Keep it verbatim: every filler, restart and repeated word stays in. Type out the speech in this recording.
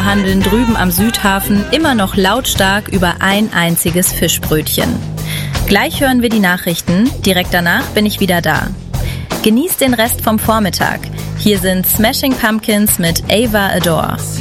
verhandeln drüben am Südhafen immer noch lautstark über ein einziges Fischbrötchen. Gleich hören wir die Nachrichten, direkt danach bin ich wieder da. Genießt den Rest vom Vormittag. Hier sind Smashing Pumpkins mit Ava Adore.